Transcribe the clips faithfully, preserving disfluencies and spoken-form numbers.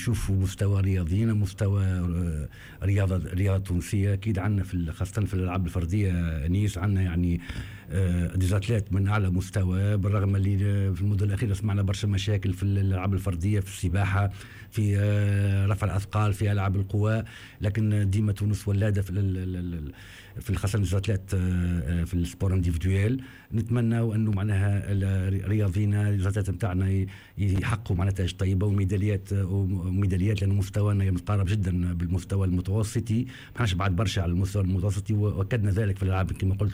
نشوفوا مستوى رياضيين، مستوى رياضة رياضة تونسية. أكيد عنا في خاصة في الألعاب الفردية نيس عنا يعني ديزاتلات من أعلى مستوى، بالرغم اللي في المدة الأخيرة سمعنا برشا مشاكل في الألعاب الفردية، في السباحة، في رفع الأثقال، في ألعاب القوى، لكن ديما تونس ولادة في في خاصة الديزاتلات في السبور انديفيدويل. نتمنى أنه معناها رياضينا الديزاتلات نتاعنا يحققوا مع نتائج طيبة وميداليات وميداليات، لأن مستوانا متقارب جدا بالمستوى المتوسطي، ما بعد برشا على المستوى المتوسطي، وأكدنا ذلك في الألعاب كما قلت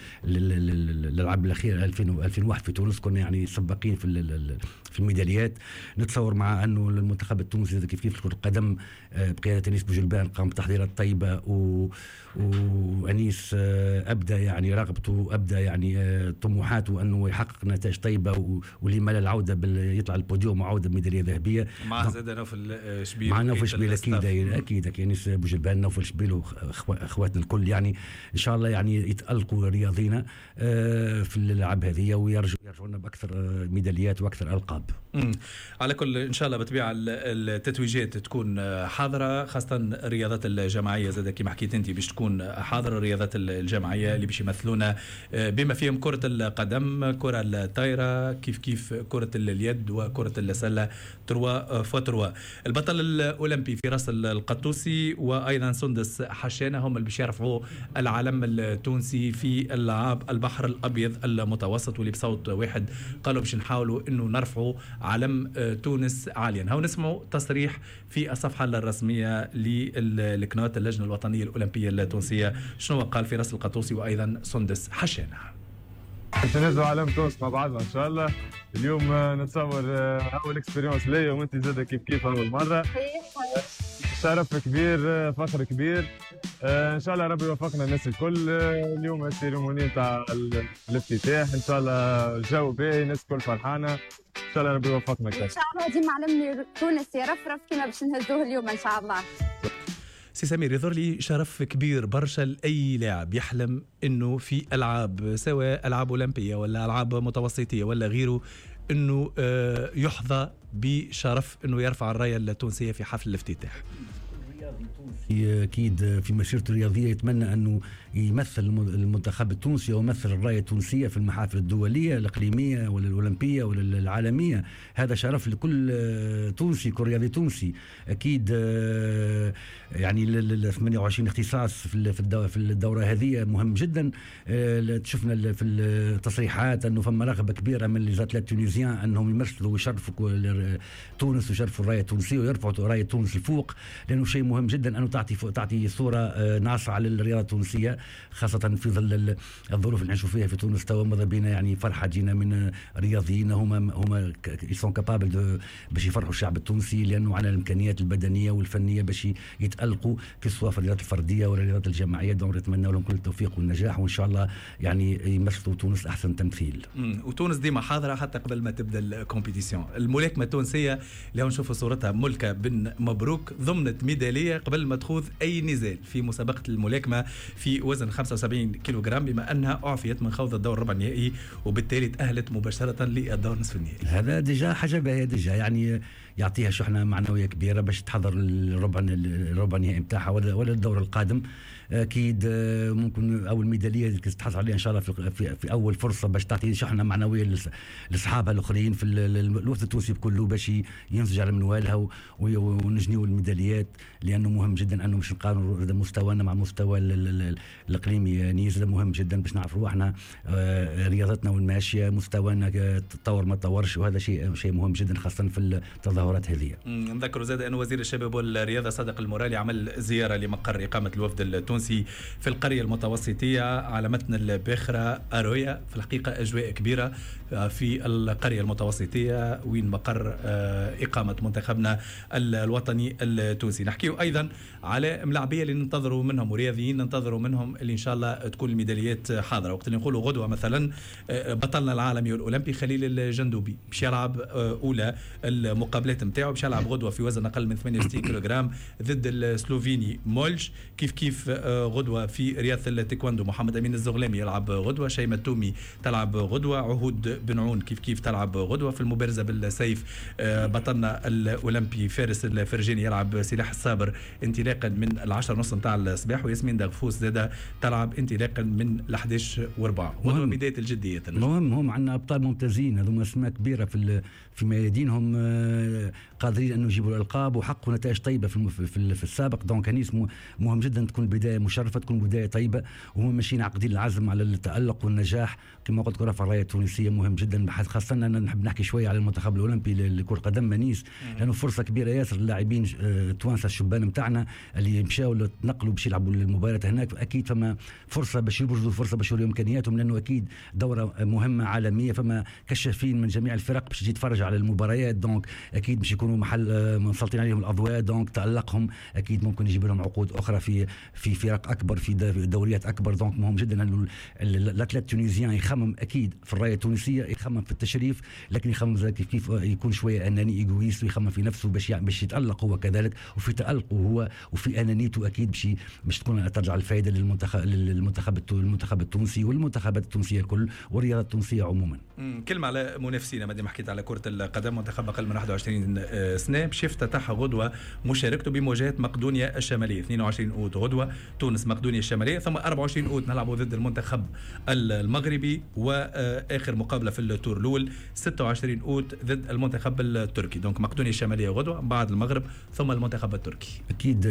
الألعاب الأخيرة ألفين وواحد في تونس كنا يعني سباقين في في الميداليات. نتصور مع أنه المنتخب التونسي كيف كيف كرة القدم بقيادة أنيس بوجلبان قام بتحضيرات طيبة، و وأنيس أبدأ يعني رغبته، أبدأ يعني طموحاته أنه يحقق نتائج طيبة، ولما لا العودة بال يطلع البوديوم وعودة بميدالية ذهبية مع زاد نوفل شبيل. مع نوفل شبيل أكيد أكيد أكيد أنيس بوجلبان نوفل شبيل وأخواتنا الكل، يعني إن شاء الله يعني يتألقوا رياضينا في الألعاب هذه ويرجعوا يرجعونا بأكثر ميداليات وأكثر ألقاب. على كل إن شاء الله بطبيعة التتويجات تكون حاضرة، خاصة الرياضات الجماعية زاد كما حكيت أنت باش تكون حاضرة، الرياضات الجماعية اللي باش يمثلونا بما فيهم كرة القدم، كرة الطايرة، كيف كيف كرة اليد وكرة السلة تروا فتروا. البطل الأولمبي في راس القطوسي وأيضا سندس حشانة هم اللي باش يرفعوا العلم التونسي في العاب البحر الأبيض المتوسط، واللي بصوت واحد قالوا باش نحاولوا إنه نرفعوا علم تونس عاليا. هاو نسمعوا تصريح في الصفحة الرسمية للكنوت اللجنة الوطنية الأولمبية التونسية شنو قال في راس القطوسي وأيضا سندس حشانة. نتنازل علم تونس مع بعضنا إن شاء الله. اليوم نتصور أول إكسبيريونس ليا وأنت زادة كيف كيف أول مرة، شرف كبير، فخر كبير. ان شاء الله ربي يوفقنا الناس الكل. اليوم السيريموني نتاع الافتتاح ان شاء الله الجو باهي، الناس الكل فرحانه، ان شاء الله ربي يوفقنا. ان شاء الله ديما علمني تونس يرفرف كما باش نهزوه اليوم ان شاء الله. سي سمير، يظهر لي شرف كبير برشا لأي لاعب يحلم انه في العاب سواء العاب اولمبيه ولا العاب متوسطيه ولا غيره انه يحظى بشرف انه يرفع الرايه التونسيه في حفل الافتتاح. أكيد في مسيرته الرياضية يتمنى أنه يمثل المنتخب التونسي ويمثل الراية التونسية في المحافل الدولية الإقليمية ولا الأولمبية ولا العالمية. هذا شرف لكل تونسي، كل رياضي تونسي. أكيد يعني ال ثمانية وعشرين اختصاص في الدورة هذه مهم جدا. شفنا في التصريحات أنه فما رغبة كبيرة من الأتليت التونسيين أنهم يمثلوا ويشرفوا تونس ويشرفوا الراية التونسية ويرفعوا راية تونس لفوق، لأنه شيء مهم جدا أنه تعطي تعطي صورة ناصعة على الرياضة التونسية، خاصة في ظل الظروف اللي نعيشوا فيها في تونس. توا ماذا بينا يعني فرحة جينا من رياضيين هما هما يسون كابابل باش يفرحوا الشعب التونسي، لأنه على الإمكانيات البدنية والفنية باش يتألقوا في سواء في الرياضات الفردية ولا الرياضات الجماعية. دون نتمنى لهم كل التوفيق والنجاح، وإن شاء الله يعني يمثلوا تونس أحسن تمثيل. وتونس ديما حاضرة حتى قبل ما تبدأ الكومبيتيسيون. الملاكمة التونسية اللي نشوفوا صورتها ملكة بن مبروك ضمنت ميدالية قبل ما تخوض أي نزال في مسابقة الملاكمة في وزن خمسة وسبعين كيلوغرام، بما أنها أعفيت من خوض الدور الربع النهائي وبالتالي تأهلت مباشرة للدور نصف النهائي. هذا ديجا حاجة باهية ديجا، يعني يعطيها شحنة معنوية كبيرة باش تحضر الربع الربع النهائي نتاعها ولا ولا الدور القادم. اكيد ممكن اول ميداليه تحصل عليها ان شاء الله في, في, في اول فرصه باش تعطي شحنه معنويه لاصحابها الاخرين في الوقت التونسي بكله باش ينسج على منوالها ونجنيوا الميداليات، لانه مهم جدا انه مش نقارنوا مستوانا مع مستوى الاقليمي نيز. مهم جدا باش نعرفوا احنا رياضتنا والماشيه مستوانا تطور ما تطورش، وهذا شيء شيء مهم جدا خاصه في التظاهرات هذه. نذكر زاد ان وزير الشباب والرياضه صادق المورالي عمل زياره لمقر اقامه الوفد التونسي في القرية المتوسطية على متن الباخرة أرويا. في الحقيقة أجواء كبيرة في القرية المتوسطية وين مقر إقامة منتخبنا الوطني التونسي. نحكيه أيضا على ملاعبية اللي ننتظروا منهم ورياضيين ننتظروا منهم اللي إن شاء الله تكون الميداليات حاضرة. وقت اللي نقولوا غدوة مثلا بطلنا العالمي والأولمبي خليل الجندوبي باش يلعب أولى المقابلات المباريات نتاعو باش يلعب غدوه في وزن اقل من ثمانية وستين كيلوغرام ضد السلوفيني مولش. كيف كيف غدوه في رياضه التايكواندو محمد امين الزغلامي يلعب غدوه، شيماء التومي تلعب غدوه، عهود بن عون كيف كيف تلعب غدوه. في المبارزه بالسيف بطلنا الاولمبي فارس الفرجاني يلعب سلاح الصابر انطلاقا من العشرة ونص نتاع الصباح، وياسمين دغفوس زاده تلعب انطلاقا من الحداش وربع. غدوه بدايه الجديه. المهم هم عندنا ابطال ممتازين، هذوما اسماء كبيره في في ميادينهم قادرين انه يجيبوا الالقاب وحققوا نتائج طيبه في في السابق. دونك هنيس مهم جدا تكون بدايه مشرفه، تكون بدايه طيبه، وهم ماشيين عاقدين العزم على التالق والنجاح كما قلت. رفع الرايه التونسيه مهم جدا، خاصه أننا نحب نحكي شويه على المنتخب الاولمبي لكره قدم منيس، لانه فرصه كبيره ياسر اللاعبين التوانسه الشبان نتاعنا اللي مشاو تنقلوا باش يلعبوا المباريات هناك. اكيد فما فرصه باش يبرزوا، فرصه باش يوريوا امكانياتهم، لانه اكيد دوره مهمه عالميه، فما كشافين من جميع الفرق باش تجي تتفرج على المباريات. دونك اكيد باش يكونوا محل منسلطين عليهم الاضواء، دونك تالقهم اكيد ممكن يجيب لهم عقود اخرى في في فرق اكبر، في دوريات اكبر. دونك مهم جدا انه الاتليت التونسيين يخمم اكيد في الرايه التونسيه، يخمم في التشريف، لكن يخمم كيف يكون شويه اناني ايجويست ويخمم في نفسه باش باش يتالق هو كذلك، وفي تالقه هو وفي انانيته اكيد باش باش تكون ترجع الفائده للمنتخب للمنتخب المنتخب التونسي والمنتخبات التونسيه الكل والرياضه التونسيه عموما. كلمه على منافسينا، ما دام حكيت على كره القدم، منتخب اقل من واحد وعشرين سنه باش يفتتح غدوه مشاركته بمواجهه مقدونيا الشماليه اثنين وعشرين أوت غدوه تونس مقدونيا الشماليه، ثم أربعة وعشرين أوت نلعبوا ضد المنتخب المغربي، واخر مقابله في التور الاول ستة وعشرين أوت ضد المنتخب التركي. دونك مقدونيا الشماليه غدوه، بعد المغرب ثم المنتخب التركي. اكيد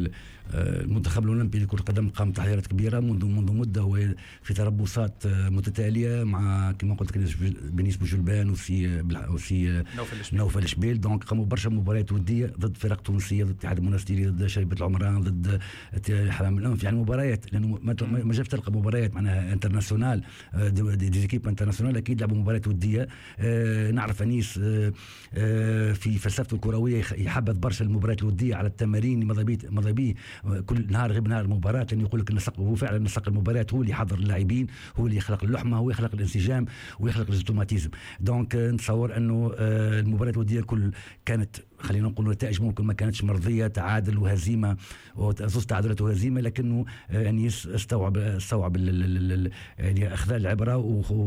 المنتخب الاولمبي لكره القدم قام تحضيرات كبيره منذ منذ مده، هو في تربصات متتاليه مع كما قلت بنيس بوجلبان وسي وسي نوفل شبيل. دونك قاموا برشا مباريات وديه ضد فرق تونسيه، ضد الاتحاد المنستيري، ضد شربة العمران، ضد حمام الانف، يعني مباريات، لانه ما جاش تلقى مباريات معناها انترناسيونال دي, دي زيكيب انترناسيونال، اكيد لعبوا مباريات وديه. آه نعرف انيس آه آه في فلسفته الكرويه يحبذ برشا المباريات الوديه على التمارين، ماذا بيه كل نهار غير نهار المباراه، لانه يقول لك النسق، هو فعلا نسق المباريات، هو اللي يحضر اللاعبين، هو اللي يخلق اللحمه، هو يخلق الانسجام ويخلق الاوتوماتيزم. دونك نتصور انه آه المباريات الوديه الكل كانت خلينا نقول نتائج ممكن ما كانتش مرضيه، تعادل وهزيمه وزوز تعادلات وهزيمه، لكنه يعني استوعب استوعب يعني اخذ العبره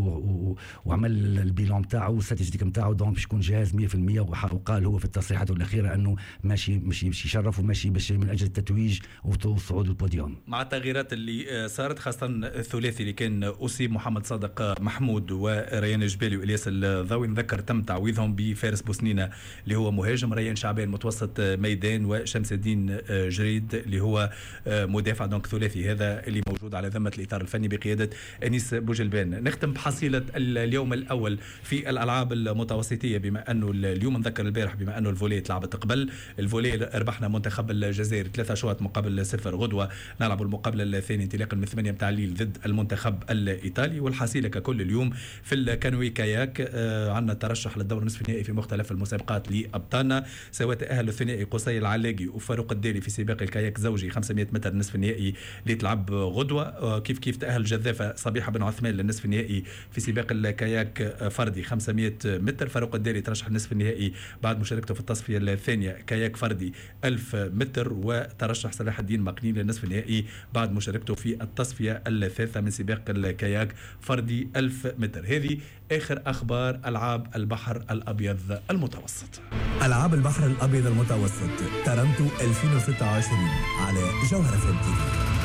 وعمل البيلون نتاعو والاستاتيستيك نتاعو. دونك باش يكون جاهز مية بالمية، وقال هو في التصريحات الاخيره انه ماشي ماشي باش يشرف وماشي باش من اجل التتويج والصعود البوديوم. مع التغييرات اللي صارت خاصه الثلاثي اللي كان اصيب محمد صادق محمود وريان الجبالي والياس الضوي، نذكر تم تعويضهم بفارس بوسنينه اللي هو مهاجم، ريان شعبان متوسط ميدان، وشمس الدين جريد اللي هو مدافع. دونك ثلاثي هذا اللي موجود على ذمه الاطار الفني بقياده انيس بوجلبان. نختم بحصيله اليوم الاول في الالعاب المتوسطيه، بما انه اليوم نذكر البارح بما انه الفولي تلعبت قبل الفولي ربحنا منتخب الجزائر ثلاثة اشواط مقابل صفر. غدوه نلعب المقابله الثانيه انطلاقا من ثمانية متاع الليل ضد المنتخب الايطالي. والحصيله ككل اليوم في الكانوي كاياك آه عندنا ترشح للدور نصف النهائي في مختلف المسابقات لابطالنا، سواء تأهل الثنائي قصي العلاقي وفاروق الدالي في سباق الكاياك زوجي خمسمائة متر نصف النهائي اللي تلعب غدوه. كيف كيف تأهل الجذافه صبيحه بن عثمان للنصف النهائي في سباق الكاياك فردي خمسمائة متر. فاروق الدالي ترشح النصف النهائي بعد مشاركته في التصفيه الثانيه كاياك فردي ألف متر، وترشح صلاح الدين مقنين للنصف النهائي بعد مشاركته في التصفيه الثالثه من سباق الكاياك فردي ألف متر. هذه اخر اخبار العاب البحر الابيض المتوسط. العاب البحر الابيض المتوسط ترنتو ألفين وستة وعشرين على جوهرة فم تي في.